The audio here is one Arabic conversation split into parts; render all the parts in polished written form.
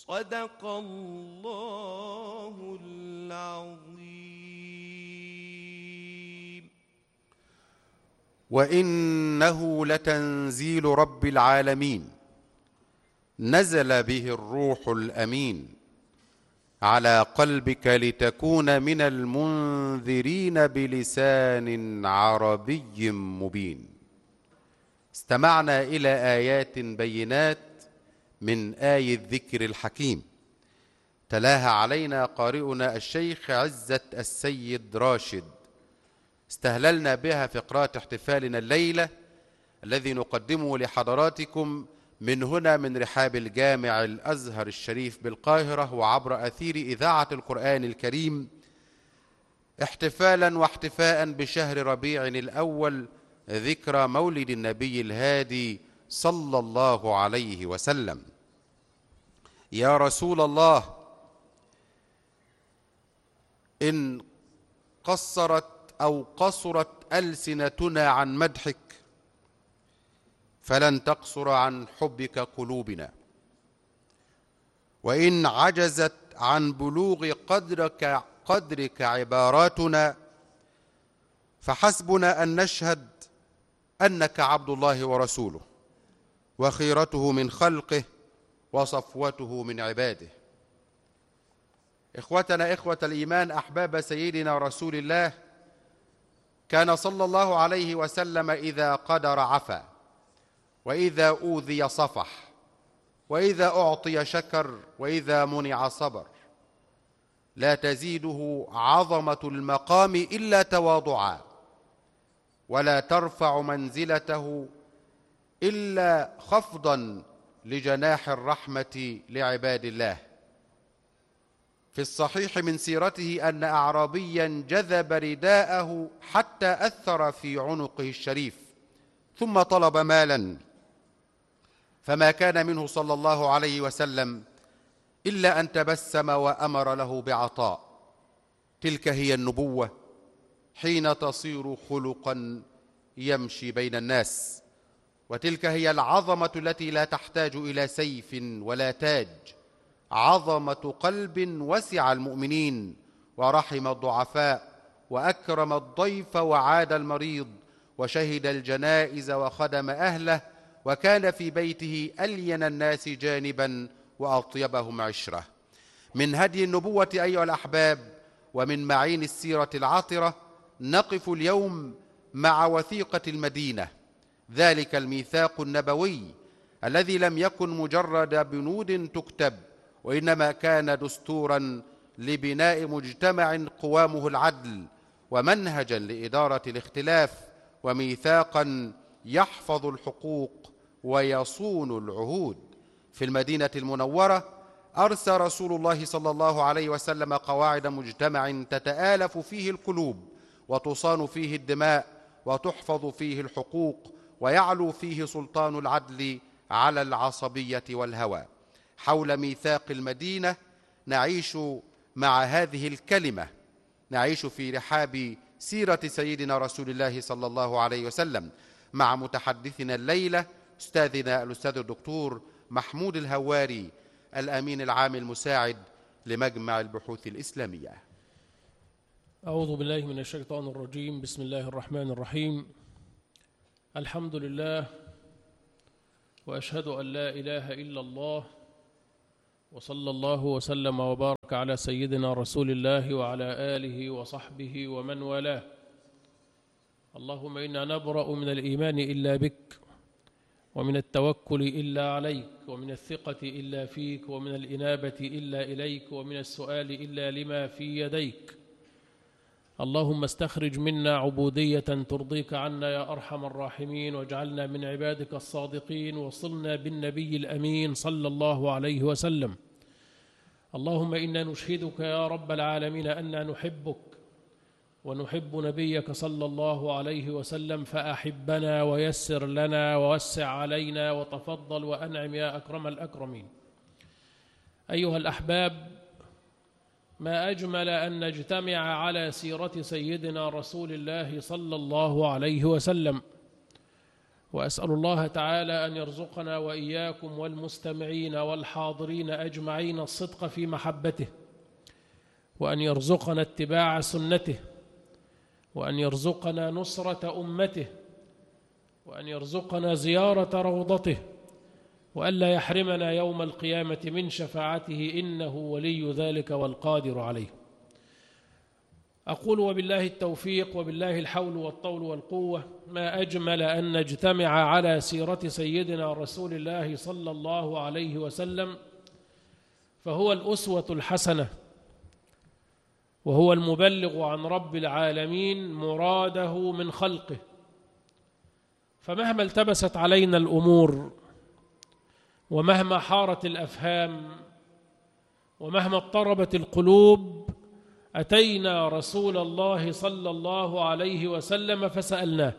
صدق الله العظيم. وإنه لتنزيل رب العالمين نزل به الروح الأمين على قلبك لتكون من المنذرين بلسان عربي مبين. استمعنا إلى آيات بينات من آي الذكر الحكيم تلاها علينا قارئنا الشيخ عزة السيد راشد. استهللنا بها فقرات احتفالنا الليلة الذي نقدمه لحضراتكم من هنا من رحاب الجامع الأزهر الشريف بالقاهرة وعبر أثير إذاعة القرآن الكريم، احتفالا واحتفاء بشهر ربيع الأول، ذكرى مولد النبي الهادي صلى الله عليه وسلم. يا رسول الله، إن قصرت أو قصرت ألسنتنا عن مدحك فلن تقصر عن حبك قلوبنا، وإن عجزت عن بلوغ قدرك عباراتنا فحسبنا أن نشهد أنك عبد الله ورسوله وخيرته من خلقه وصفوته من عباده. إخوتنا إخوة الإيمان، أحباب سيدنا رسول الله، كان صلى الله عليه وسلم إذا قدر عفا، وإذا أوذي صفح، وإذا أعطي شكر، وإذا منع صبر. لا تزيده عظمة المقام إلا تواضعا، ولا ترفع منزلته إلا خفضا لجناح الرحمة لعباد الله. في الصحيح من سيرته أن أعرابيا جذب رداءه حتى أثر في عنقه الشريف، ثم طلب مالا، فما كان منه صلى الله عليه وسلم إلا أن تبسم وأمر له بعطاء. تلك هي النبوة حين تصير خلقا يمشي بين الناس، وتلك هي العظمة التي لا تحتاج إلى سيف ولا تاج، عظمة قلب وسع المؤمنين ورحم الضعفاء وأكرم الضيف وعاد المريض وشهد الجنائز وخدم أهله، وكان في بيته ألين الناس جانبا وأطيبهم عشرة. من هدي النبوة أيها الأحباب ومن معين السيرة العطرة نقف اليوم مع وثيقة المدينة، ذلك الميثاق النبوي الذي لم يكن مجرد بنود تكتب، وإنما كان دستورا لبناء مجتمع قوامه العدل، ومنهجا لإدارة الاختلاف، وميثاقا يحفظ الحقوق ويصون العهود. في المدينة المنورة أرسى رسول الله صلى الله عليه وسلم قواعد مجتمع تتآلف فيه القلوب، وتصان فيه الدماء، وتحفظ فيه الحقوق، ويعلو فيه سلطان العدل على العصبية والهوى. حول ميثاق المدينة نعيش مع هذه الكلمة، نعيش في رحاب سيرة سيدنا رسول الله صلى الله عليه وسلم مع متحدثنا الليلة أستاذنا الأستاذ الدكتور محمود الهواري، الأمين العام المساعد لمجمع البحوث الإسلامية. أعوذ بالله من الشيطان الرجيم. بسم الله الرحمن الرحيم. الحمد لله، وأشهد أن لا إله إلا الله، وصلى الله وسلم وبارك على سيدنا رسول الله وعلى آله وصحبه ومن والاه. اللهم إنا نبرأ من الإيمان إلا بك، ومن التوكل إلا عليك، ومن الثقة إلا فيك، ومن الإنابة إلا إليك، ومن السؤال إلا لما في يديك. اللهم استخرج منا عبودية ترضيك عنا يا أرحم الراحمين، واجعلنا من عبادك الصادقين، وصلنا بالنبي الأمين صلى الله عليه وسلم. اللهم إنا نشهدك يا رب العالمين أننا نحبك ونحب نبيك صلى الله عليه وسلم، فأحبنا ويسر لنا ووسع علينا وتفضل وأنعم يا أكرم الأكرمين. أيها الأحباب، ما أجمل أن نجتمع على سيرة سيدنا رسول الله صلى الله عليه وسلم، وأسأل الله تعالى أن يرزقنا وإياكم والمستمعين والحاضرين أجمعين الصدق في محبته، وأن يرزقنا اتباع سنته، وأن يرزقنا نصرة أمته، وأن يرزقنا زيارة روضته، وألا يحرمنا يوم القيامة من شفاعته، إنه ولي ذلك والقادر عليه. أقول وبالله التوفيق وبالله الحول والطول والقوة، ما أجمل أن نجتمع على سيرة سيدنا رسول الله صلى الله عليه وسلم، فهو الأسوة الحسنة، وهو المبلغ عن رب العالمين مراده من خلقه. فمهما التبست علينا الأمور، ومهما حارت الأفهام، ومهما اضطربت القلوب، أتينا رسول الله صلى الله عليه وسلم فسألناه،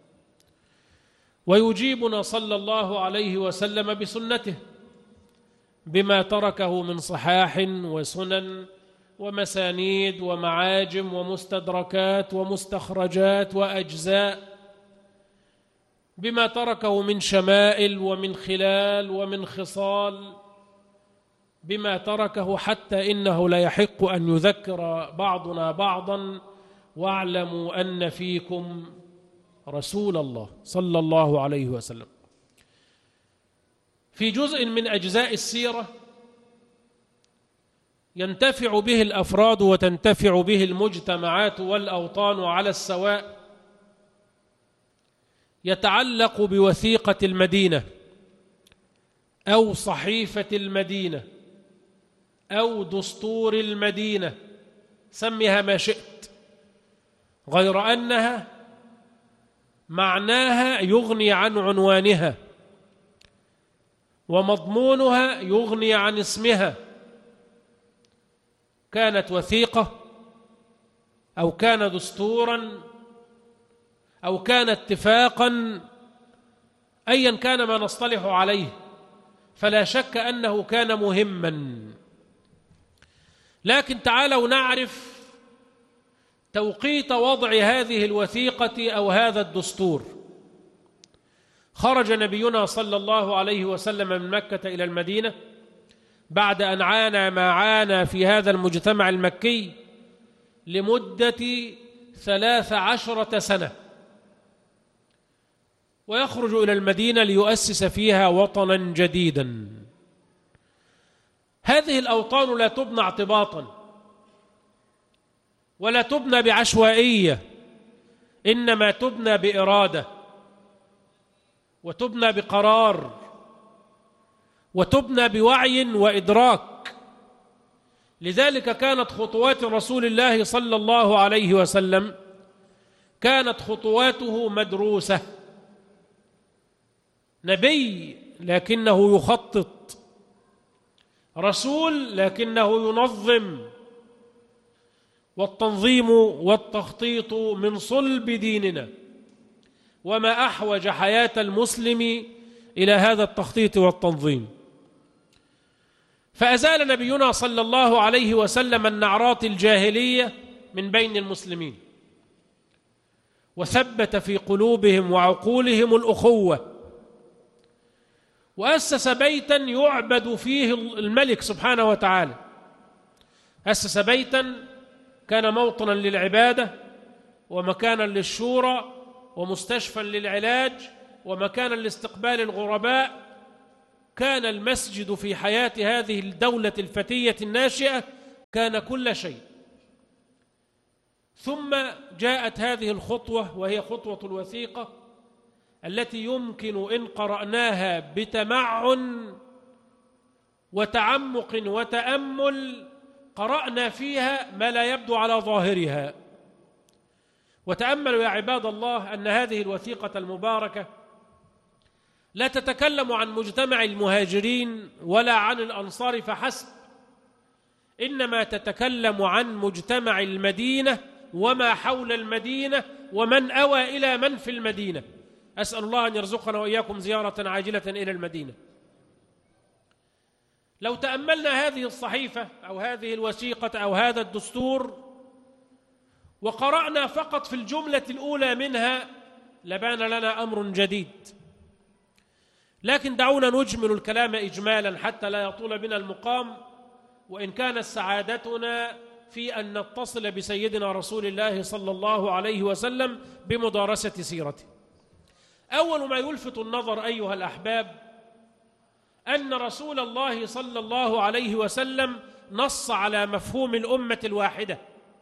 ويجيبنا صلى الله عليه وسلم بسنته، بما تركه من صحاح وسنن ومسانيد ومعاجم ومستدركات ومستخرجات وأجزاء، بما تركه من شمائل ومن خلال ومن خصال، بما تركه حتى إنه لا يحق أن يذكر بعضنا بعضا: واعلموا أن فيكم رسول الله صلى الله عليه وسلم. في جزء من أجزاء السيرة ينتفع به الأفراد وتنتفع به المجتمعات والأوطان على السواء، يتعلق بوثيقة المدينة أو صحيفة المدينة أو دستور المدينة، سميها ما شئت، غير أنها معناها يغني عن عنوانها، ومضمونها يغني عن اسمها. كانت وثيقة أو كان دستورا أو كان اتفاقا، أيا كان ما نصطلح عليه، فلا شك أنه كان مهما. لكن تعالوا نعرف توقيت وضع هذه الوثيقة أو هذا الدستور. خرج نبينا صلى الله عليه وسلم من مكة إلى المدينة بعد أن عانى ما عانى في هذا المجتمع المكي لمدة 13 سنة، ويخرج إلى المدينة ليؤسس فيها وطنا جديدا. هذه الأوطان لا تبنى اعتباطا ولا تبنى بعشوائية، إنما تبنى بإرادة، وتبنى بقرار، وتبنى بوعي وإدراك. لذلك كانت خطوات رسول الله صلى الله عليه وسلم كانت خطواته مدروسة. نبي لكنه يخطط، رسول لكنه ينظم، والتنظيم والتخطيط من صلب ديننا، وما أحوج حياة المسلم إلى هذا التخطيط والتنظيم. فأزال نبينا صلى الله عليه وسلم النعرات الجاهلية من بين المسلمين، وثبت في قلوبهم وعقولهم الأخوة، وأسس بيتا يعبد فيه الملك سبحانه وتعالى. أسس بيتا كان موطنا للعبادة، ومكانا للشورى، ومستشفى للعلاج، ومكانا لاستقبال الغرباء. كان المسجد في حياة هذه الدولة الفتية الناشئة كان كل شيء. ثم جاءت هذه الخطوة، وهي خطوة الوثيقة، التي يمكن إن قرأناها بتمعن وتعمق وتأمل قرأنا فيها ما لا يبدو على ظاهرها. وتأملوا يا عباد الله أن هذه الوثيقة المباركة لا تتكلم عن مجتمع المهاجرين ولا عن الأنصار فحسب، إنما تتكلم عن مجتمع المدينة وما حول المدينة ومن أوى إلى من في المدينة. أسأل الله أن يرزقنا وإياكم زيارة عاجلة إلى المدينة. لو تأملنا هذه الصحيفة أو هذه الوثيقة أو هذا الدستور وقرأنا فقط في الجملة الأولى منها لبان لنا أمر جديد. لكن دعونا نجمل الكلام إجمالا حتى لا يطول بنا المقام، وإن كانت سعادتنا في أن نتصل بسيدنا رسول الله صلى الله عليه وسلم بمدارسة سيرته. أول ما يلفت النظر أيها الأحباب أن رسول الله صلى الله عليه وسلم نص على مفهوم الأمة الواحدة.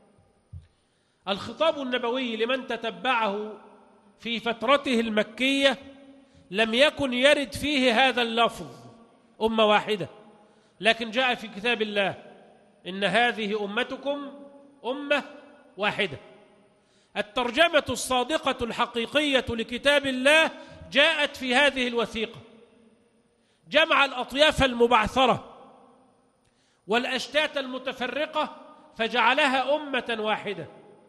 الخطاب النبوي لمن تتبعه في فترته المكية لم يكن يرد فيه هذا اللفظ أمة واحدة، لكن جاء في كتاب الله إن هذه أمتكم أمة واحدة. الترجمة الصادقة الحقيقية لكتاب الله جاءت في هذه الوثيقة، جمع الأطياف المبعثرة والأشتات المتفرقة فجعلها أمة واحدة.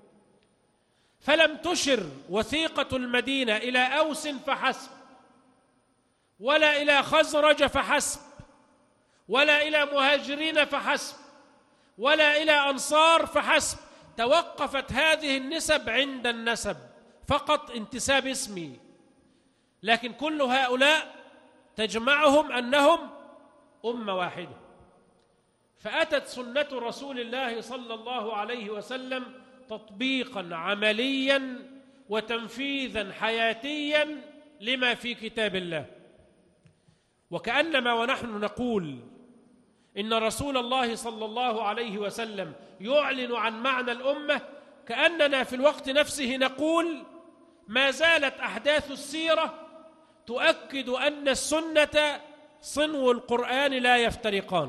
فلم تشر وثيقة المدينة إلى أوس فحسب، ولا إلى خزرج فحسب، ولا إلى مهاجرين فحسب، ولا إلى أنصار فحسب. توقفت هذه النسب عند النسب فقط، انتساب اسمي، لكن كل هؤلاء تجمعهم أنهم أمة واحدة. فأتت سنة رسول الله صلى الله عليه وسلم تطبيقا عمليا وتنفيذا حياتيا لما في كتاب الله. وكأنما ونحن نقول إن رسول الله صلى الله عليه وسلم يعلن عن معنى الأمة، كأننا في الوقت نفسه نقول ما زالت أحداث السيرة تؤكد أن السنة صنو القرآن لا يفترقان،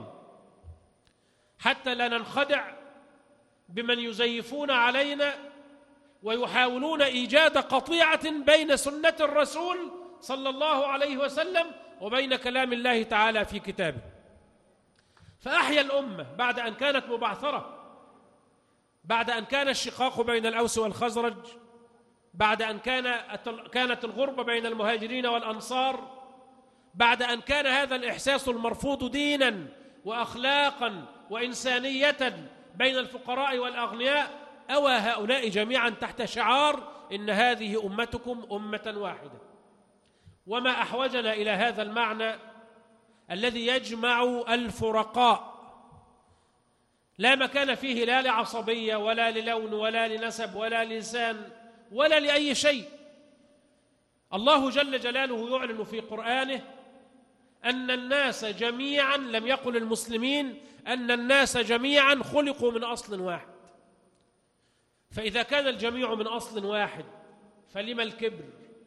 حتى لا ننخدع بمن يزيفون علينا ويحاولون إيجاد قطيعة بين سنة الرسول صلى الله عليه وسلم وبين كلام الله تعالى في كتابه. فأحيا الأمة بعد أن كانت مبعثرة، بعد أن كان الشقاق بين الأوس والخزرج، بعد أن كانت الغربة بين المهاجرين والأنصار، بعد أن كان هذا الإحساس المرفوض دينا وأخلاقا وإنسانية بين الفقراء والأغنياء، أوى هؤلاء جميعا تحت شعار إن هذه أمتكم أمة واحدة. وما أحوجنا إلى هذا المعنى الذي يجمع الفرقاء، لا مكان فيه لا لعصبية ولا للون ولا لنسب ولا لسان ولا لأي شيء. الله جل جلاله يعلن في قرآنه أن الناس جميعا، لم يقل المسلمين، أن الناس جميعا خلقوا من أصل واحد. فإذا كان الجميع من أصل واحد فلما الكبر؟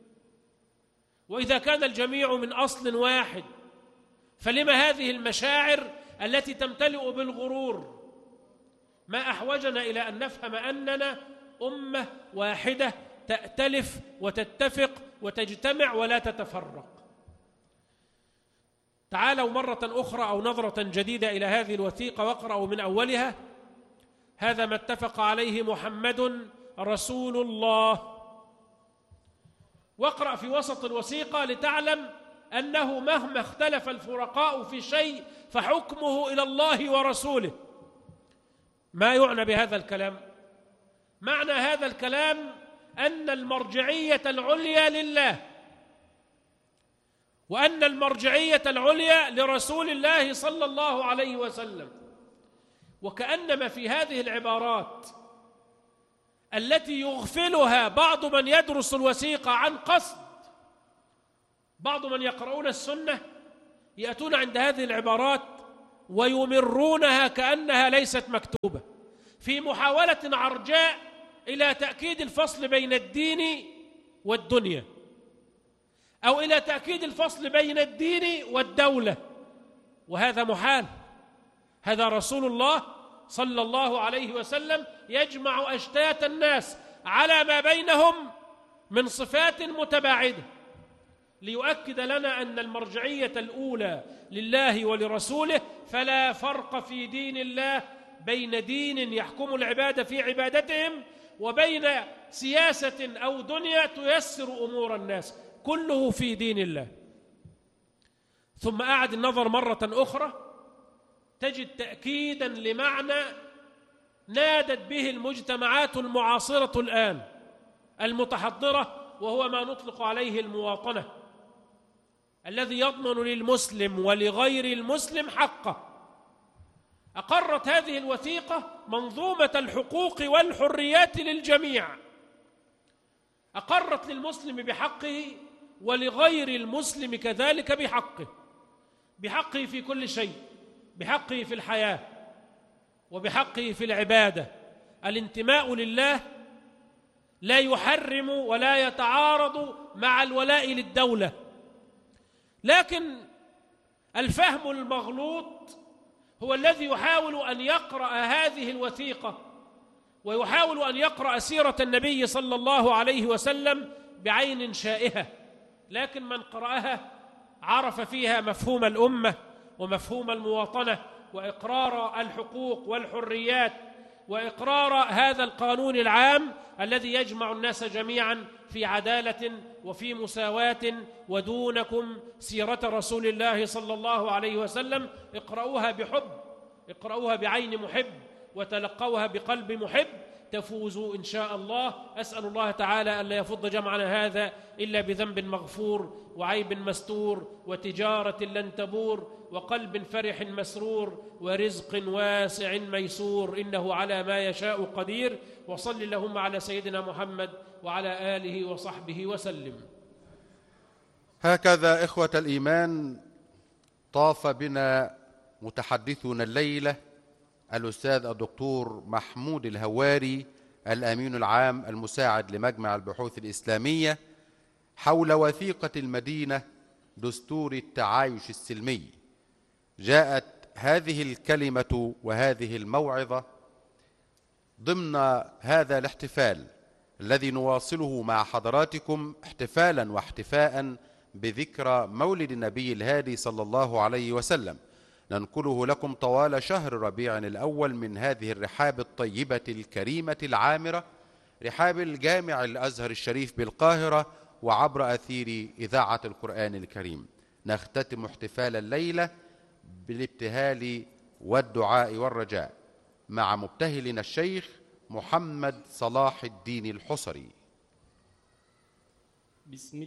وإذا كان الجميع من أصل واحد فلما هذه المشاعر التي تمتلئ بالغرور؟ ما أحوجنا إلى أن نفهم أننا أمة واحدة تأتلف وتتفق وتجتمع ولا تتفرق. تعالوا مرة أخرى أو نظرة جديدة إلى هذه الوثيقة واقرأوا من أولها: هذا ما اتفق عليه محمد رسول الله. واقرأ في وسط الوثيقة لتعلم أنه مهما اختلف الفرقاء في شيء فحكمه إلى الله ورسوله. ما يعنى بهذا الكلام؟ معنى هذا الكلام أن المرجعية العليا لله، وأن المرجعية العليا لرسول الله صلى الله عليه وسلم. وكأنما في هذه العبارات التي يغفلها بعض من يدرس الوثيقة عن قصد، بعض من يقرؤون السنة يأتون عند هذه العبارات ويمرونها كأنها ليست مكتوبة، في محاولة عرجاء إلى تأكيد الفصل بين الدين والدنيا، أو إلى تأكيد الفصل بين الدين والدولة، وهذا محال. هذا رسول الله صلى الله عليه وسلم يجمع أشتات الناس على ما بينهم من صفات متباعدة ليؤكد لنا أن المرجعية الأولى لله ولرسوله، فلا فرق في دين الله بين دين يحكم العباد في عبادتهم وبين سياسة أو دنيا تيسر أمور الناس، كله في دين الله. ثم أعد النظر مرة أخرى تجد تأكيدا لمعنى نادت به المجتمعات المعاصرة الآن المتحضرة، وهو ما نطلق عليه المواطنة. الذي يضمن للمسلم ولغير المسلم حقه. أقرت هذه الوثيقة منظومة الحقوق والحريات للجميع، أقرت للمسلم بحقه ولغير المسلم كذلك بحقه، بحقه في كل شيء، بحقه في الحياة وبحقه في العبادة. الانتماء لله لا يحرم ولا يتعارض مع الولاء للدولة، لكن الفهم المغلوط هو الذي يحاول أن يقرأ هذه الوثيقة ويحاول أن يقرأ سيرة النبي صلى الله عليه وسلم بعين شائهة، لكن من قرأها عرف فيها مفهوم الأمة ومفهوم المواطنة وإقرار الحقوق والحريات وإقرار هذا القانون العام الذي يجمع الناس جميعا في عدالة وفي مساواة. ودونكم سيرة رسول الله صلى الله عليه وسلم، اقرأوها بحب، اقرأوها بعين محب، وتلقوها بقلب محب، تفوزوا إن شاء الله. أسأل الله تعالى أن لا يفض جمعنا هذا إلا بذنب مغفور وعيب مستور وتجارة لن تبور وقلب فرح مسرور ورزق واسع ميسور، إنه على ما يشاء قدير. وصل اللهم على سيدنا محمد وعلى آله وصحبه وسلم. هكذا إخوة الإيمان طاف بنا متحدثنا الليلة الأستاذ الدكتور محمود الهواري، الأمين العام المساعد لمجمع البحوث الإسلامية، حول وثيقة المدينة دستور التعايش السلمي. جاءت هذه الكلمة وهذه الموعظة ضمن هذا الاحتفال الذي نواصله مع حضراتكم، احتفالا واحتفاء بذكرى مولد النبي الهادي صلى الله عليه وسلم، ننقله لكم طوال شهر ربيع الأول من هذه الرحاب الطيبة الكريمة العامرة، رحاب الجامع الأزهر الشريف بالقاهرة، وعبر أثير إذاعة القرآن الكريم. نختتم احتفال الليلة بالابتهال والدعاء والرجاء مع مبتهلنا الشيخ محمد صلاح الدين الحصري. بسم